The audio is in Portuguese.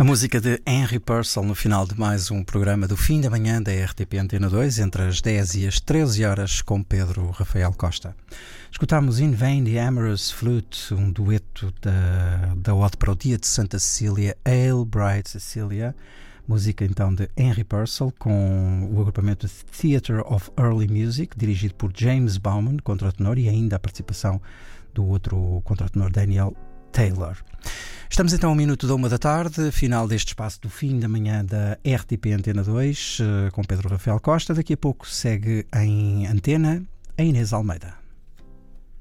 A música de Henry Purcell no final de mais um programa do fim da manhã da RTP Antena 2, entre as 10 e as 13 horas, com Pedro Rafael Costa. Escutámos In Vain the Amorous Flute, um dueto da Ode para o Dia de Santa Cecília, Hail Bright Cecilia, música então de Henry Purcell, com o agrupamento Theatre of Early Music, dirigido por James Bauman, contratenor, e ainda a participação do outro contratenor Daniel Taylor. Estamos então a 1:01 da tarde, final deste espaço do fim da manhã da RTP Antena 2, com Pedro Rafael Costa. Daqui a pouco segue em antena a Inês Almeida.